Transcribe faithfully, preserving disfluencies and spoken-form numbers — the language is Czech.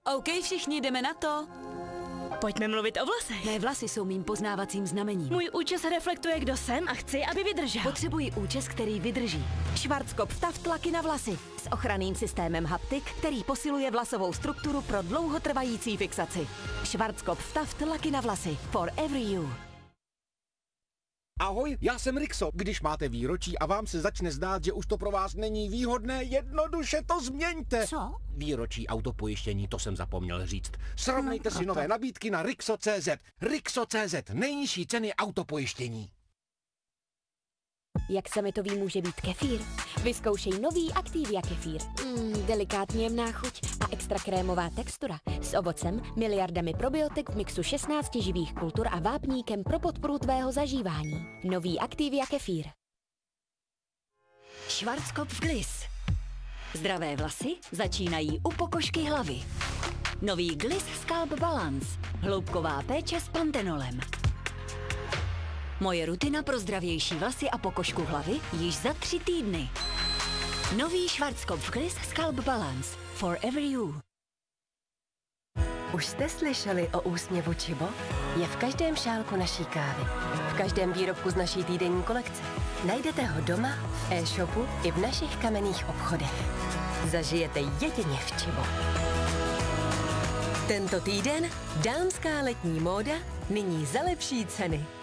OK, všichni jdeme na to. Pojďme mluvit o vlasech. Mé vlasy jsou mým poznávacím znamením. Můj účes reflektuje, kdo jsem a chci, aby vydržel. Potřebuji účes, který vydrží. Schwarzkopf Taft laky na vlasy s ochranným systémem Haptik, který posiluje vlasovou strukturu pro dlouhotrvající fixaci. Schwarzkopf Taft laky na vlasy. For every you. Ahoj, já jsem Rixo. Když máte výročí a vám se začne zdát, že už to pro vás není výhodné, jednoduše to změňte. Co? Výročí autopojištění, to jsem zapomněl říct. Srovnejte si nové nabídky na Rixo tečka cé zet. Rixo tečka cé zet, nejnižší ceny autopojištění. Jak sametový může být kefír? Vyzkoušej nový Activia kefír. Mm, delikátně jemná chuť a extra krémová textura. S ovocem, miliardami probiotik v mixu šestnácti živých kultur a vápníkem pro podporu tvého zažívání. Nový Activia kefír. Schwarzkopf Gliss. Zdravé vlasy začínají u pokožky hlavy. Nový Gliss Scalp Balance. Hloubková péče s pantenolem. Moje rutina pro zdravější vlasy a pokožku hlavy již za tři týdny. Nový Schwarzkopf Gliss Scalp Balance. For every you. Už jste slyšeli o úsměvu Chibo? Je v každém šálku naší kávy. V každém výrobku z naší týdenní kolekce. Najdete ho doma, v e-shopu i v našich kamenných obchodech. Zažijete jedině v Chibo. Tento týden dámská letní móda nyní za lepší ceny.